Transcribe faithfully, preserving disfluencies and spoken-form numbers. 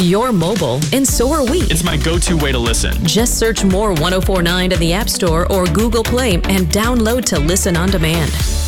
You're mobile, and so are we. It's my go-to way to listen. Just search More ten forty-nine in the App Store or Google Play and download to listen on demand.